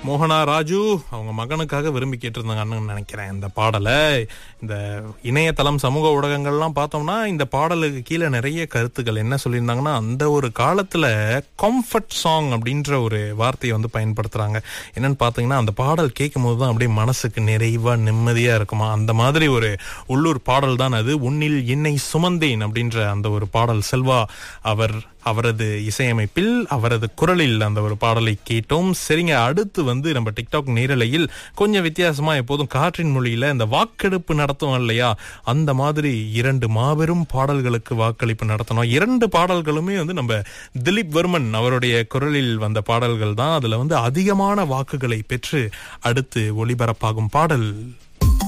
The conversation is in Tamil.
மோகனா ராஜு அவங்க மகனுக்காக விரும்பி கேட்டிருந்தாங்கன்னு நினைக்கிறேன் இந்த பாடலை. இந்த இணையதளம் சமூக ஊடகங்கள்லாம் பார்த்தோம்னா இந்த பாடலுக்கு கீழே நிறைய கருத்துக்கள் என்ன சொல்லியிருந்தாங்கன்னா, அந்த ஒரு காலத்துல கம்ஃபர்ட் சாங் அப்படின்ற ஒரு வார்த்தையை வந்து பயன்படுத்துறாங்க. என்னன்னு பார்த்தீங்கன்னா, அந்த பாடல் கேட்கும் போது தான் அப்படியே மனசுக்கு நிறைவா நிம்மதியா இருக்குமா, அந்த மாதிரி ஒரு உள்ளூர் பாடல் தான் அது. உன்னில் என்னை சுமந்தேன் அப்படின்ற அந்த ஒரு பாடல். செல்வா அவரது இசையமைப்பில் அவரது குரலில் அந்த ஒரு பாடலை கேட்டோம். சரிங்க, அடுத்து வந்து நம்ம டிக்டாக் நேரலையில் கொஞ்சம் வித்தியாசமா எப்போதும் காற்றின் மொழியில இந்த வாக்கெடுப்பு நடத்துவோம் இல்லையா, அந்த மாதிரி 2 மாபெரும் பாடல்களுக்கு வாக்களிப்பு நடத்தணும். 2 பாடல்களுமே வந்து நம்ம திலீப் வர்மன் அவருடைய குரலில் வந்த பாடல்கள் தான். அதுல வந்து அதிகமான வாக்குகளை பெற்று அடுத்து ஒளிபரப்பாகும் பாடல்